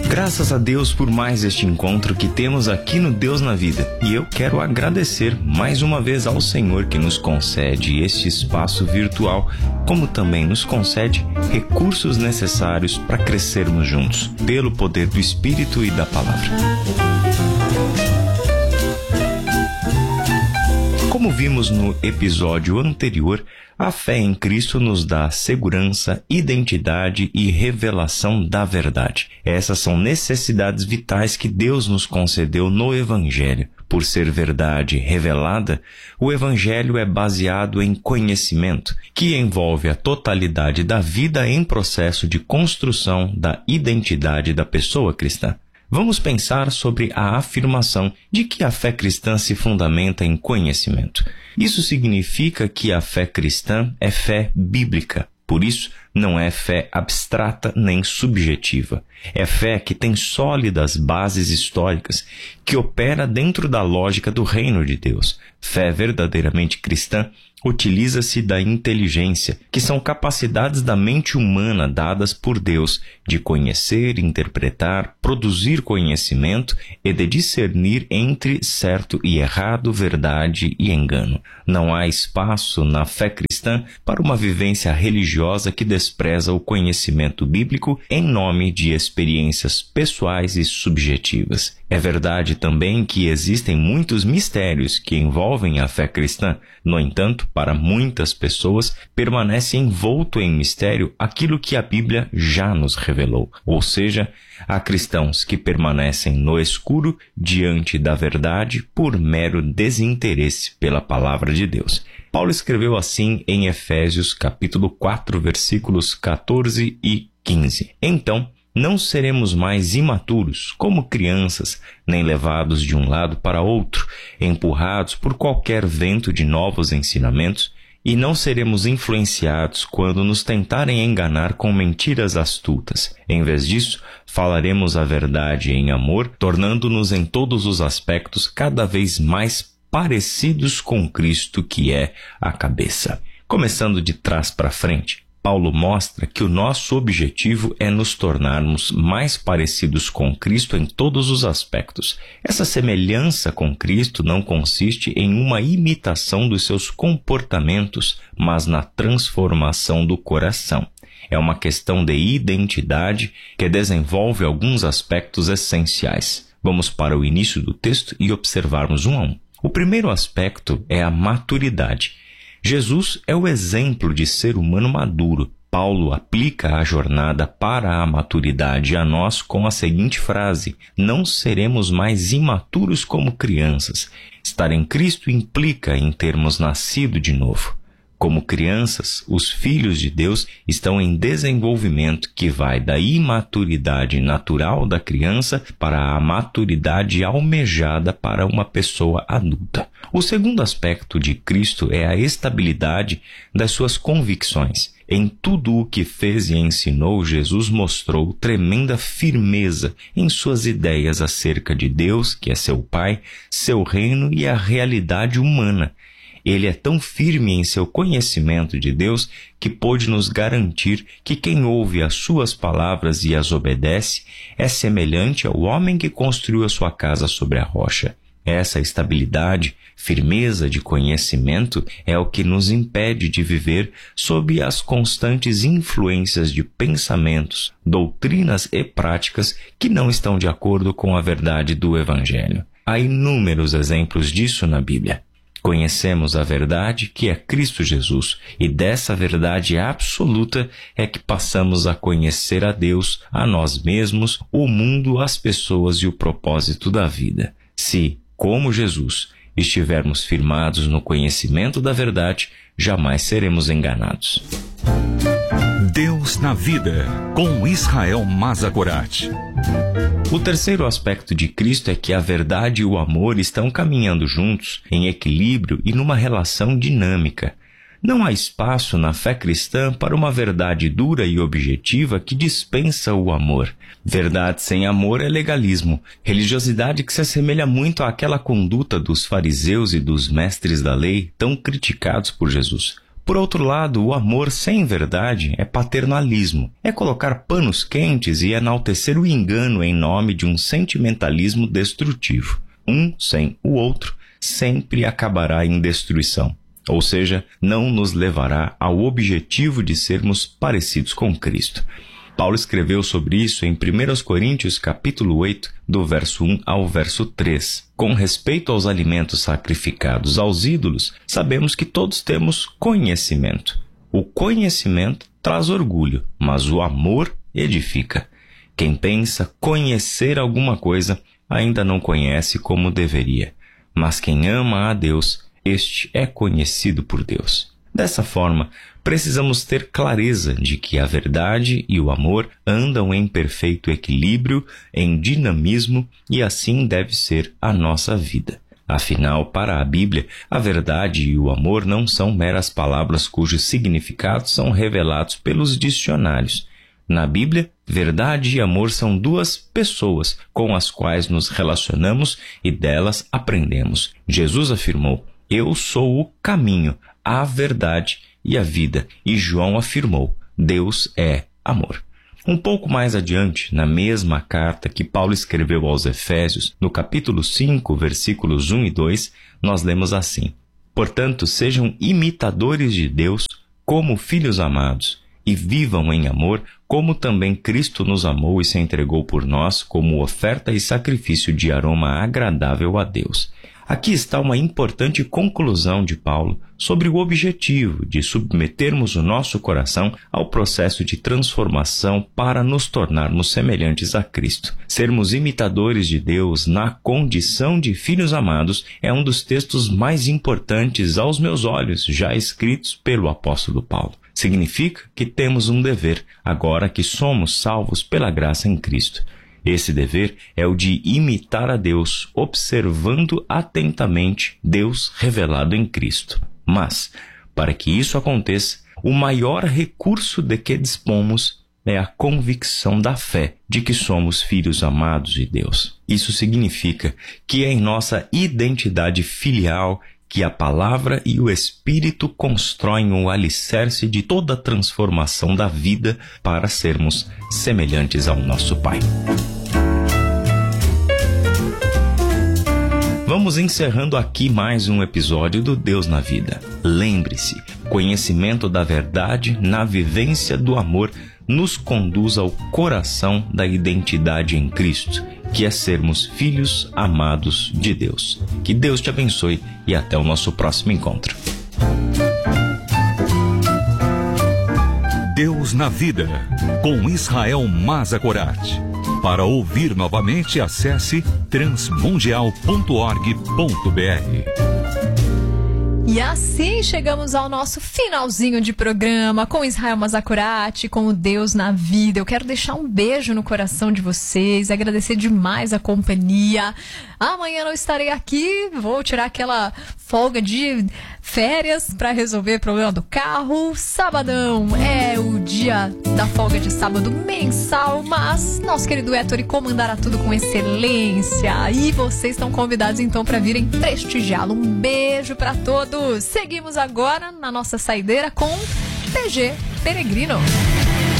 Graças a Deus por mais este encontro que temos aqui no Deus na Vida. E eu quero agradecer mais uma vez ao Senhor que nos concede este espaço virtual, como também nos concede recursos necessários para crescermos juntos, pelo poder do Espírito e da Palavra. Como vimos no episódio anterior, a fé em Cristo nos dá segurança, identidade e revelação da verdade. Essas são necessidades vitais que Deus nos concedeu no Evangelho. Por ser verdade revelada, o Evangelho é baseado em conhecimento, que envolve a totalidade da vida em processo de construção da identidade da pessoa cristã. Vamos pensar sobre a afirmação de que a fé cristã se fundamenta em conhecimento. Isso significa que a fé cristã é fé bíblica. Por isso, não é fé abstrata nem subjetiva. É fé que tem sólidas bases históricas, que opera dentro da lógica do reino de Deus. Fé verdadeiramente cristã utiliza-se da inteligência, que são capacidades da mente humana dadas por Deus de conhecer, interpretar, produzir conhecimento e de discernir entre certo e errado, verdade e engano. Não há espaço na fé cristã para uma vivência religiosa que despreza o conhecimento bíblico em nome de experiências pessoais e subjetivas. É verdade também que existem muitos mistérios que envolvem a fé cristã. No entanto, para muitas pessoas, permanece envolto em mistério aquilo que a Bíblia já nos revelou. Ou seja, há cristãos que permanecem no escuro diante da verdade por mero desinteresse pela palavra de Deus. Paulo escreveu assim em Efésios capítulo 4, versículos 14 e 15. Então, não seremos mais imaturos, como crianças, nem levados de um lado para outro, empurrados por qualquer vento de novos ensinamentos, e não seremos influenciados quando nos tentarem enganar com mentiras astutas. Em vez disso, falaremos a verdade em amor, tornando-nos em todos os aspectos cada vez mais parecidos com Cristo, que é a cabeça. Começando de trás para frente, Paulo mostra que o nosso objetivo é nos tornarmos mais parecidos com Cristo em todos os aspectos. Essa semelhança com Cristo não consiste em uma imitação dos seus comportamentos, mas na transformação do coração. É uma questão de identidade que desenvolve alguns aspectos essenciais. Vamos para o início do texto e observarmos um a um. O primeiro aspecto é a maturidade. Jesus é o exemplo de ser humano maduro. Paulo aplica a jornada para a maturidade a nós com a seguinte frase: não seremos mais imaturos como crianças. Estar em Cristo implica em termos nascido de novo. Como crianças, os filhos de Deus estão em desenvolvimento que vai da imaturidade natural da criança para a maturidade almejada para uma pessoa adulta. O segundo aspecto de Cristo é a estabilidade das suas convicções. Em tudo o que fez e ensinou, Jesus mostrou tremenda firmeza em suas ideias acerca de Deus, que é seu Pai, seu reino e a realidade humana. Ele é tão firme em seu conhecimento de Deus que pôde nos garantir que quem ouve as suas palavras e as obedece é semelhante ao homem que construiu a sua casa sobre a rocha. Essa estabilidade, firmeza de conhecimento é o que nos impede de viver sob as constantes influências de pensamentos, doutrinas e práticas que não estão de acordo com a verdade do Evangelho. Há inúmeros exemplos disso na Bíblia. Conhecemos a verdade que é Cristo Jesus, e dessa verdade absoluta é que passamos a conhecer a Deus, a nós mesmos, o mundo, as pessoas e o propósito da vida. Se, como Jesus, estivermos firmados no conhecimento da verdade, jamais seremos enganados. Deus na Vida, com Israel Mazagorat. O terceiro aspecto de Cristo é que a verdade e o amor estão caminhando juntos, em equilíbrio e numa relação dinâmica. Não há espaço na fé cristã para uma verdade dura e objetiva que dispensa o amor. Verdade sem amor é legalismo, religiosidade que se assemelha muito àquela conduta dos fariseus e dos mestres da lei tão criticados por Jesus. Por outro lado, o amor sem verdade é paternalismo. É colocar panos quentes e enaltecer o engano em nome de um sentimentalismo destrutivo. Um sem o outro sempre acabará em destruição. Ou seja, não nos levará ao objetivo de sermos parecidos com Cristo. Paulo escreveu sobre isso em 1 Coríntios capítulo 8, do verso 1 ao verso 3. Com respeito aos alimentos sacrificados aos ídolos, sabemos que todos temos conhecimento. O conhecimento traz orgulho, mas o amor edifica. Quem pensa conhecer alguma coisa ainda não conhece como deveria. Mas quem ama a Deus, este é conhecido por Deus. Dessa forma, precisamos ter clareza de que a verdade e o amor andam em perfeito equilíbrio, em dinamismo, e assim deve ser a nossa vida. Afinal, para a Bíblia, a verdade e o amor não são meras palavras cujos significados são revelados pelos dicionários. Na Bíblia, verdade e amor são duas pessoas com as quais nos relacionamos e delas aprendemos. Jesus afirmou: "Eu sou o caminho, a verdade e a vida." E João afirmou: "Deus é amor." Um pouco mais adiante, na mesma carta que Paulo escreveu aos Efésios, no capítulo 5, versículos 1 e 2, nós lemos assim: "Portanto, sejam imitadores de Deus como filhos amados, e vivam em amor, como também Cristo nos amou e se entregou por nós como oferta e sacrifício de aroma agradável a Deus." Aqui está uma importante conclusão de Paulo sobre o objetivo de submetermos o nosso coração ao processo de transformação para nos tornarmos semelhantes a Cristo. Sermos imitadores de Deus na condição de filhos amados é um dos textos mais importantes aos meus olhos, já escritos pelo apóstolo Paulo. Significa que temos um dever, agora que somos salvos pela graça em Cristo. Esse dever é o de imitar a Deus, observando atentamente Deus revelado em Cristo. Mas, para que isso aconteça, o maior recurso de que dispomos é a convicção da fé de que somos filhos amados de Deus. Isso significa que é em nossa identidade filial que a palavra e o Espírito constroem o alicerce de toda a transformação da vida para sermos semelhantes ao nosso Pai. Vamos encerrando aqui mais um episódio do Deus na Vida. Lembre-se, conhecimento da verdade na vivência do amor nos conduz ao coração da identidade em Cristo, que é sermos filhos amados de Deus. Que Deus te abençoe e até o nosso próximo encontro. Deus na Vida, com Israel Mazakorati. Para ouvir novamente, acesse transmundial.org.br. E assim chegamos ao nosso finalzinho de programa com Israel Mazakorati, com o Deus na Vida. Eu quero deixar um beijo no coração de vocês, agradecer demais a companhia. Amanhã não estarei aqui, vou tirar aquela folga de férias para resolver o problema do carro. Sabadão é o dia da folga de sábado mensal, mas nosso querido Héctor comandará tudo com excelência. E vocês estão convidados então para virem prestigiá-lo. Um beijo para todos. Seguimos agora na nossa saideira com PG Peregrino.